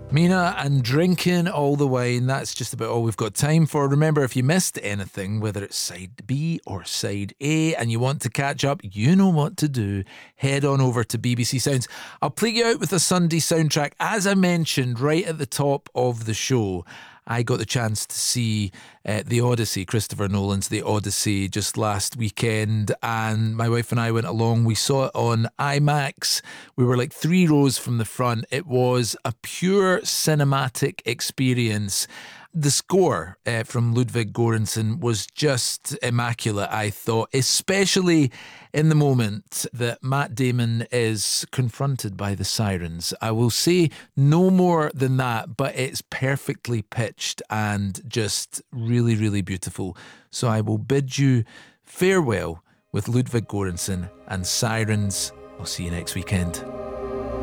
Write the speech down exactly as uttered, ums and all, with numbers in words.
Mina and drinking all the way, and that's just about all we've got time for. Remember, if you missed anything, whether it's side B or side A, and you want to catch up, you know what to do. Head on over to B B C Sounds. I'll play you out with a Sunday soundtrack. As I mentioned right at the top of the show, I got the chance to see uh, The Odyssey, Christopher Nolan's The Odyssey, just last weekend, and my wife and I went along. We saw it on IMAX. We were like three rows from the front. It was a pure cinematic experience. The score uh, from Ludwig Göransson was just immaculate, I thought, especially in the moment that Matt Damon is confronted by the sirens. I will say no more than that, but it's perfectly pitched and just really, really beautiful. So I will bid you farewell with Ludwig Göransson and Sirens. I'll see you next weekend.